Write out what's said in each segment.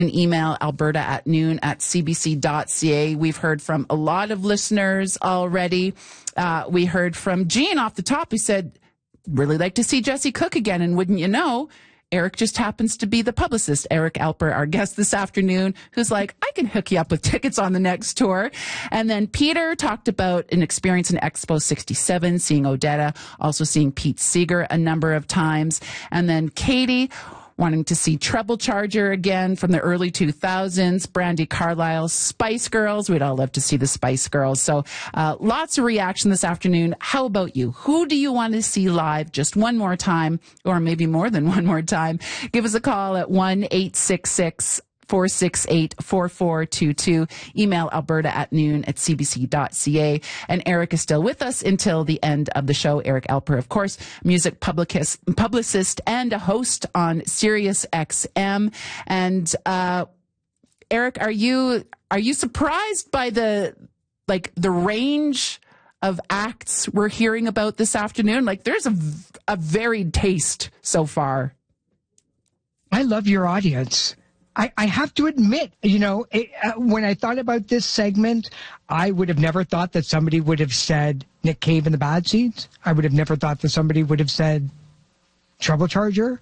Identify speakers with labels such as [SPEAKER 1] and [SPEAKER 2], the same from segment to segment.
[SPEAKER 1] An email, alberta@noon@cbc.ca. We've heard from a lot of listeners already. We heard from Jean off the top, who said, really like to see Jesse Cook again. And wouldn't you know, Eric just happens to be the publicist, Eric Alper, our guest this afternoon, who's like, I can hook you up with tickets on the next tour. And then Peter talked about an experience in Expo 67, seeing Odetta, also seeing Pete Seeger a number of times. And then Katie, wanting to see Treble Charger again from the early 2000s, Brandi Carlile, Spice Girls. We'd all love to see the Spice Girls. So lots of reaction this afternoon. How about you? Who do you want to see live just one more time, or maybe more than one more time? Give us a call at 1-866-468-4422. Email alberta@noon@cbc.ca. And Eric is still with us until the end of the show. Eric Alper, of course, music publicist and a host on Sirius XM. And Eric, are you surprised by the range of acts we're hearing about this afternoon? Like, there's a varied taste so far.
[SPEAKER 2] I love your audience. I have to admit, when I thought about this segment, I would have never thought that somebody would have said Nick Cave and the Bad Seeds. I would have never thought that somebody would have said Treble Charger,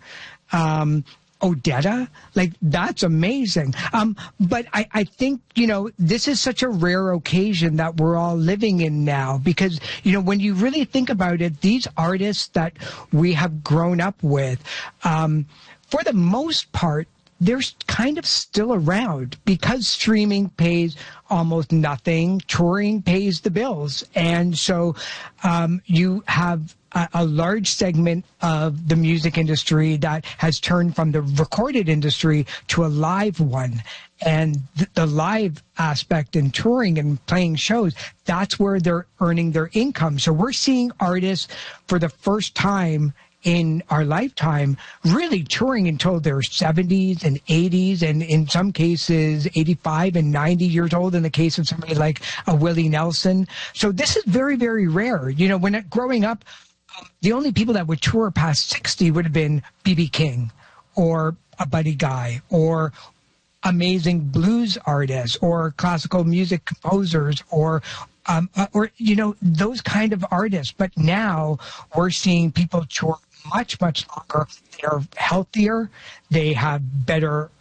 [SPEAKER 2] Odetta. Like, that's amazing. But I think, this is such a rare occasion that we're all living in now because, when you really think about it, these artists that we have grown up with, for the most part, they're kind of still around because streaming pays almost nothing. Touring pays the bills. And so you have a large segment of the music industry that has turned from the recorded industry to a live one. And the live aspect in touring and playing shows, that's where they're earning their income. So we're seeing artists for the first time in our lifetime really touring until their 70s and 80s, and in some cases 85 and 90 years old in the case of somebody like a Willie Nelson. So this is very, very rare. When growing up, the only people that would tour past 60 would have been B.B. King or a Buddy Guy or amazing blues artists or classical music composers or those kind of artists. But now we're seeing people tour much, much longer. They're healthier. They have better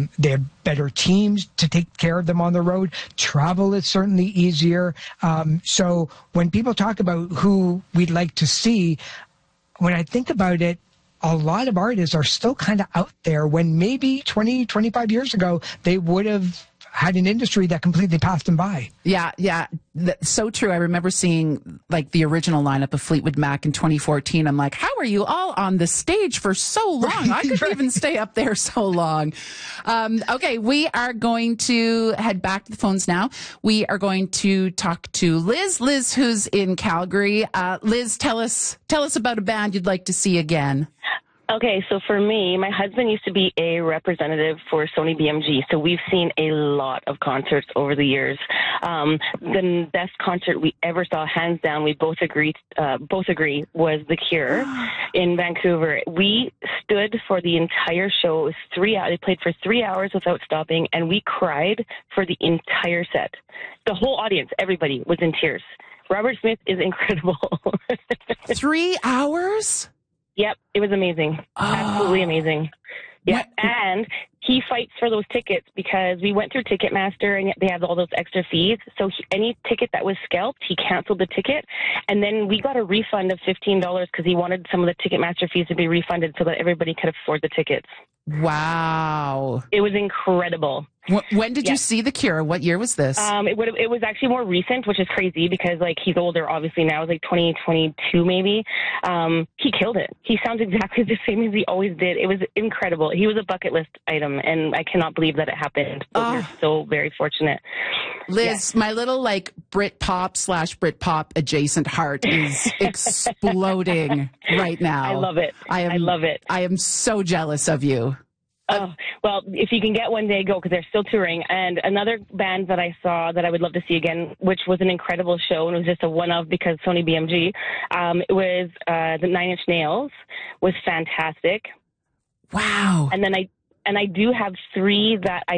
[SPEAKER 2] teams to take care of them on the road. Travel is certainly easier. So when people talk about who we'd like to see, when I think about it, a lot of artists are still kind of out there when maybe 20, 25 years ago, they would have had an industry that completely passed them by.
[SPEAKER 1] Yeah. That's so true. I remember seeing the original lineup of Fleetwood Mac in 2014. I'm like, how are you all on the stage for so long? I couldn't even stay up there so long. Okay, we are going to head back to the phones now. We are going to talk to Liz. Liz, who's in Calgary. Liz, tell us about a band you'd like to see again.
[SPEAKER 3] Okay, so for me, my husband used to be a representative for Sony BMG, so we've seen a lot of concerts over the years. The best concert we ever saw, hands down, we both agree, was The Cure in Vancouver. We stood for the entire show. It was 3 hours. They played for 3 hours without stopping, and we cried for the entire set. The whole audience, everybody, was in tears. Robert Smith is incredible.
[SPEAKER 1] 3 hours?
[SPEAKER 3] Yep, it was amazing. Absolutely amazing. Yeah, and he fights for those tickets because we went through Ticketmaster and they have all those extra fees. So any ticket that was scalped, he canceled the ticket. And then we got a refund of $15 because he wanted some of the Ticketmaster fees to be refunded so that everybody could afford the tickets.
[SPEAKER 1] Wow.
[SPEAKER 3] It was incredible.
[SPEAKER 1] When did you see The Cure? What year was this?
[SPEAKER 3] It was actually more recent, which is crazy because he's older obviously now. It was 2022 maybe. He killed it. He sounds exactly the same as he always did. It was incredible. He was a bucket list item and I cannot believe that it happened. But we're so very fortunate.
[SPEAKER 1] Liz, my little Britpop/Britpop adjacent heart is exploding right now.
[SPEAKER 3] I love it. I love it.
[SPEAKER 1] I am so jealous of you.
[SPEAKER 3] Oh, well, if you can get one day, go, because they're still touring. And another band that I saw that I would love to see again, which was an incredible show, and it was just a one-of because Sony BMG, it was the Nine Inch Nails, was fantastic.
[SPEAKER 1] Wow.
[SPEAKER 3] And then And I do have 3 that I